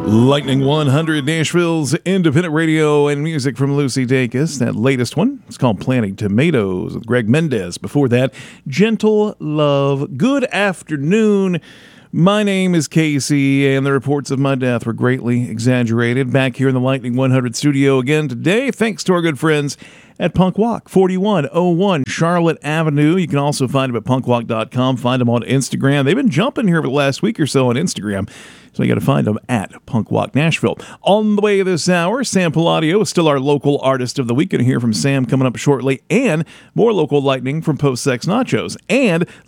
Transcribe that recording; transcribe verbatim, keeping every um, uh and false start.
Lightning one hundred, Nashville's independent radio and music from Lucy Dacus. That latest one, it's called Planting Tomatoes with Greg Mendez. Before that, Gentle Love. Good afternoon. My name is Casey, and the reports of my death were greatly exaggerated. Back here in the Lightning one hundred studio again today, thanks to our good friends at Punk Walk, forty-one oh one Charlotte Avenue. You can also find them at punk walk dot com. Find them on Instagram. They've been jumping here for the last week or so on Instagram, so you got to find them at Punk Walk Nashville. On the way this hour, Sam Palladio is still our local artist of the week. Going to hear from Sam coming up shortly, and more local lightning from Post Sex Nachos. And